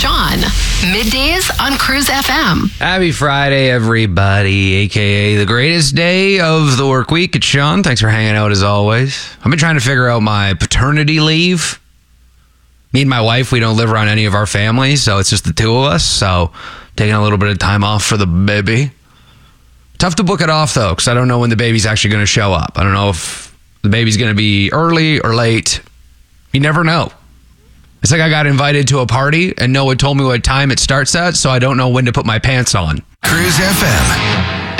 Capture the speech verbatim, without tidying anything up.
Sean. Middays on Cruise F M. Happy Friday, everybody, a k a the greatest day of the work week. It's Sean. Thanks for hanging out as always. I've been trying to figure out my paternity leave. Me and my wife, we don't live around any of our families, so it's just the two of us. So taking a little bit of time off for the baby. Tough to book it off, though, because I don't know when the baby's actually going to show up. I don't know if the baby's going to be early or late. You never know. It's like I got invited to a party and no one told me what time it starts at, so I don't know when to put my pants on. Cruise F M.